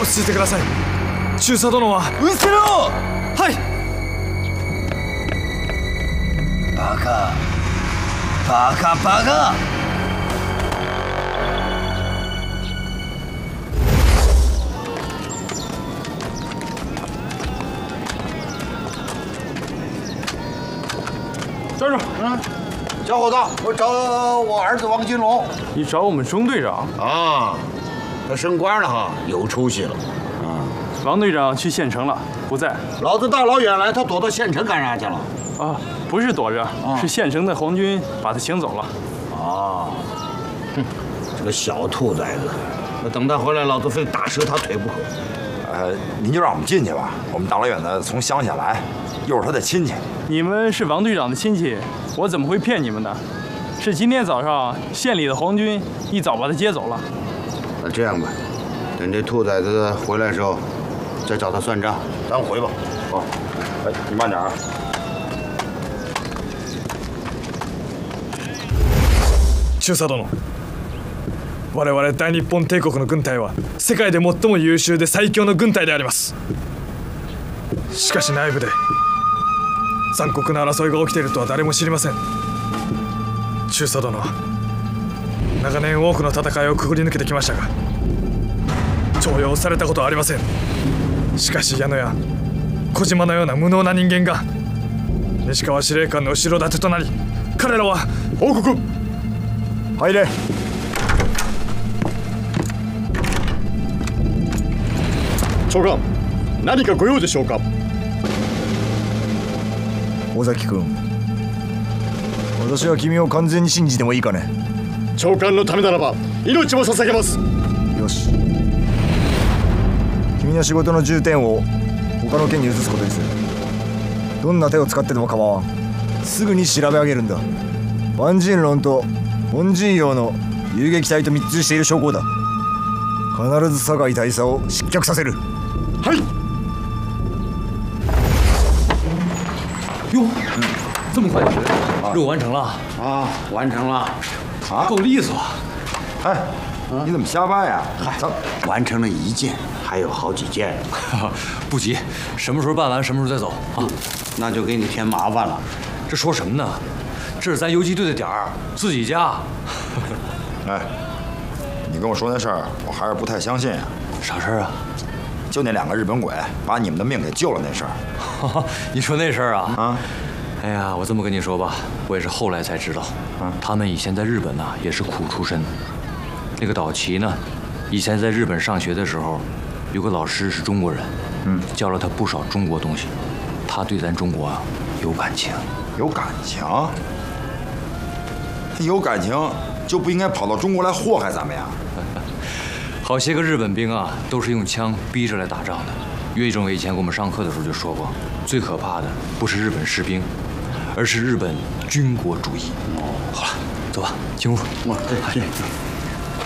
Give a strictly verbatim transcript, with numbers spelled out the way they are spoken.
落ち着いてください。中佐殿は。 うせろ！ はい。 バカ！バカバカ！ 站住！ 嗯，小伙子，我找我儿子王金龙。 你找我们中队长啊？他升官了哈，有出息了。啊， 王队长去县城了，不在。 老子大老远来，他躲到县城干啥去了？ 啊，不是躲着，啊、是县城的皇军把他请走了。 啊，哼，这个小兔崽子，那等他回来，老子非打折他腿不可。 呃，您就让我们进去吧，我们大老远的从乡下来，又是他的亲戚。 你们是王队长的亲戚，我怎么会骗你们呢？是今天早上县里的皇军一早把他接走了。 那这样吧，等这兔崽子回来的时候，再找他算账。咱回吧。 好，哎，你慢点啊。 中佐殿、我々大日本帝国の軍隊は世界で最も優秀で最強の軍隊であります。しかし内部で残酷な争いが起きているとは誰も知りません。中佐殿は長年多くの戦いをくぐり抜けてきましたが、重用されたことはありません。しかし矢野や小島のような無能な人間が西川司令官の後ろ盾となり、彼らは報告。 入れ。 長官、何かご用でしょうか。 尾崎君、私は君を完全に信じてもいいかね。 長官のためならば命も捧げます。 よし、君の仕事の重点を他の県に移すことにする。どんな手を使ってでも構わん。すぐに調べ上げるんだ。万人論と本陣陽の遊撃隊と密通している証拠だ。必ず酒井大佐を失脚させる。 はい。 哟，这么快就任务完成了啊？完成了， 啊， 够利索。 哎，你怎么瞎掰呀？ 嗨，完成了一件，还有好几件。 不急，什么时候办完，什么时候再走啊？ 那就给你添麻烦了。 这说什么呢？这是咱游击队的点儿，自己家。 哎，你跟我说那事儿，我还是不太相信呀。 啥事儿啊？ 就那两个日本鬼把你们的命给救了那事儿。 你说那事儿啊？ 啊！ 哎呀，我这么跟你说吧，我也是后来才知道，啊，他们以前在日本呢也是苦出身。那个岛崎呢，以前在日本上学的时候，有个老师是中国人，嗯，教了他不少中国东西，他对咱中国啊有感情。 有感情？有感情就不应该跑到中国来祸害咱们呀！ 好些个日本兵啊，都是用枪逼着来打仗的。岳政委以前给我们上课的时候就说过，最可怕的不是日本士兵，而是日本军国主义。好了，走吧，进屋。 我对对。